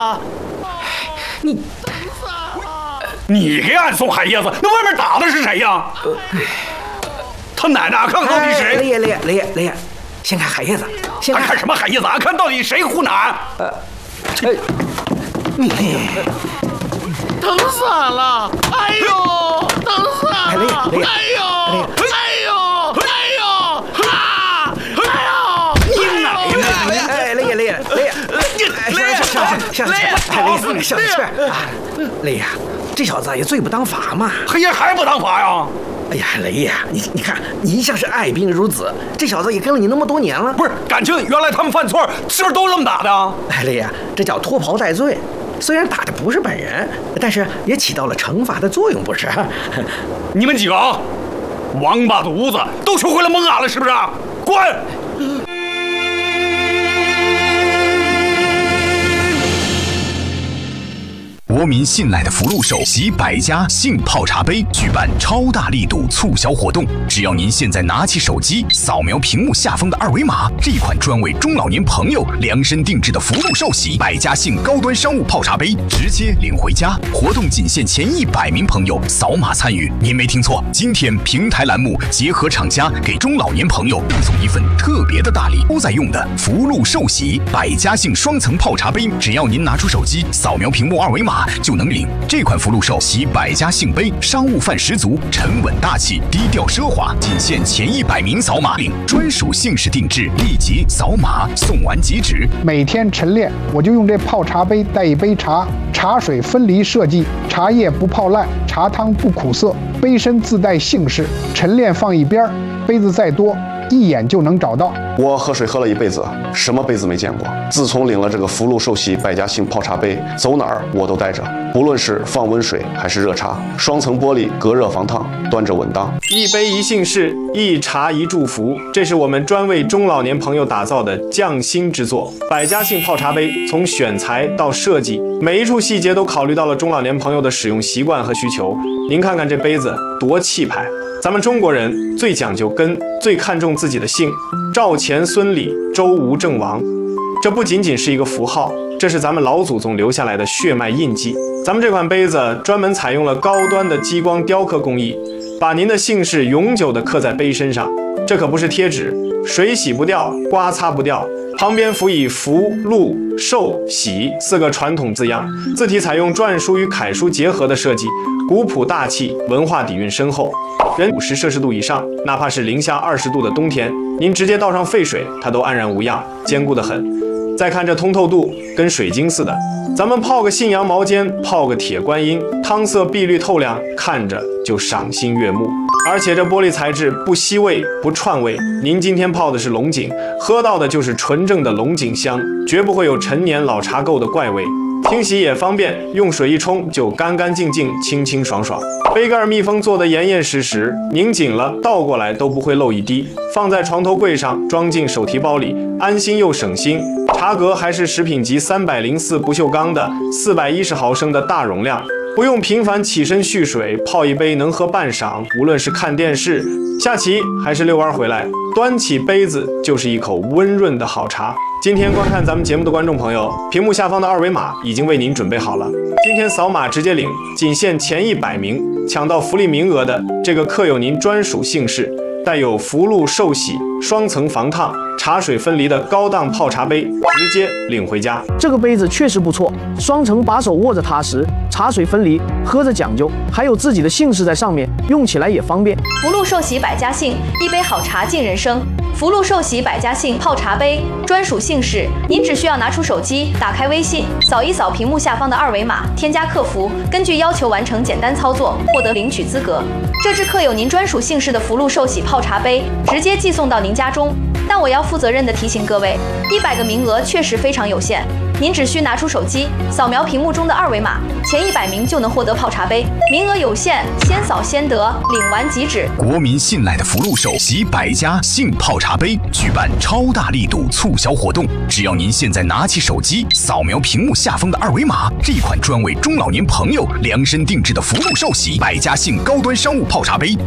你给俺送海叶子，那外面打的是谁呀？他奶奶，看到底谁？ 雷爷，先看海叶子，先看什么海叶子？看到底谁胡奶？ 你疼死俺了！哎呦，疼死俺了！ 雷爷，小气雷爷，这小子也罪不当法嘛。 黑爷还不当法呀？ 哎呀，雷爷，你看，你一向是爱兵如子，这小子也跟了你那么多年了。 不是感情，原来他们犯错是不是都这么打的？ 哎，雷爷，这叫脱袍戴罪。虽然打的不是本人，但是也起到了惩罚的作用，不是？ 你们几个啊，王八犊子，都学会了蒙俺了，是不是？滚！ 国民信赖的福禄寿喜百家姓泡茶杯举办超大力度促销活动，只要您现在拿起手机扫描屏幕下方的二维码，这款专为中老年朋友量身定制的福禄寿喜百家姓高端商务泡茶杯直接领回家。活动仅限前100名朋友扫码参与。您没听错，今天平台栏目结合厂家给中老年朋友赠送一份特别的大礼，都在用的福禄寿喜百家姓双层泡茶杯，只要您拿出手机扫描屏幕二维码就能领。这款福禄寿喜百家姓杯商务范十足，沉稳大气，低调奢华，仅限前100名扫码领，专属姓氏定制，立即扫码送完即止。 每天晨练我就用这泡茶杯带一杯茶，茶水分离设计，茶叶不泡烂，茶汤不苦涩，杯身自带姓氏，晨练放一边，杯子再多一眼就能找到。 我喝水喝了一辈子，什么杯子没见过。自从领了这个福禄寿喜百家姓泡茶杯，走哪儿我都带着，不论是放温水还是热茶，双层玻璃隔热防烫，端着稳当。 一杯一姓氏，一茶一祝福，这是我们专为中老年朋友打造的匠心之作。百家姓泡茶杯从选材到设计，每一处细节都考虑到了中老年朋友的使用习惯和需求。您看看这杯子多气派！咱们中国人最讲究根，最看重自己的姓，赵钱孙李周吴郑王。这不仅仅是一个符号，这是咱们老祖宗留下来的血脉印记。咱们这款杯子专门采用了高端的激光雕刻工艺，把您的姓氏永久地刻在杯身上。这可不是贴纸，水洗不掉，刮擦不掉。旁边辅以福、禄、寿、喜4个传统字样，字体采用篆书与楷书结合的设计，古朴大气，文化底蕴深厚。人50摄氏度以上，哪怕是零下20度的冬天，您直接倒上沸水，它都安然无恙，坚固得很。再看这通透度，跟水晶似的。咱们泡个信阳毛尖，泡个铁观音，汤色碧绿透亮，看着就赏心悦目。而且这玻璃材质不吸味不串味，您今天泡的是龙井，喝到的就是纯正的龙井香，绝不会有陈年老茶垢的怪味。清洗也方便，用水一冲就干干净净、清清爽爽。杯盖密封做得严严实实，拧紧了倒过来都不会漏一滴。放在床头柜上，装进手提包里，安心又省心。茶格还是食品级304不锈钢的410毫升的大容量，不用频繁起身蓄水，泡一杯能喝半晌。无论是看电视、下棋还是遛弯回来，端起杯子就是一口温润的好茶。今天观看咱们节目的观众朋友，屏幕下方的二维码已经为您准备好了，今天扫码直接领，仅限前100名抢到福利名额的这个刻有您专属姓氏，带有福禄寿喜双层防烫、茶水分离的高档泡茶杯，直接领回家。 这个杯子确实不错，双层把手握着踏实，茶水分离，喝着讲究，还有自己的姓氏在上面，用起来也方便。 福禄寿喜百家姓，一杯好茶敬人生。福禄寿喜百家姓泡茶杯，专属姓氏，您只需要拿出手机，打开微信，扫一扫屏幕下方的二维码，添加客服，根据要求完成简单操作，获得领取资格。这支刻有您专属姓氏的福禄寿喜泡茶杯，直接寄送到您家中。但我要负责任地提醒各位，100个名额确实非常有限，您只需拿出手机，扫描屏幕中的二维码，前100名就能获得泡茶杯，名额有限，先扫先得，领完即止。 国民信赖的福禄寿喜百家姓泡茶杯举办超大力度促销活动，只要您现在拿起手机，扫描屏幕下方的二维码，这款专为中老年朋友量身定制的福禄寿喜百家姓高端商务泡茶杯